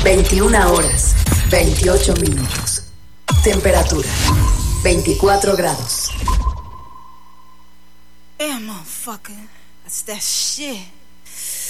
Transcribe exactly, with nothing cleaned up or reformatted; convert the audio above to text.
veintiuna horas, veintiocho minutos. Temperatura, veinticuatro grados. Yeah, motherfucker. That's that shit.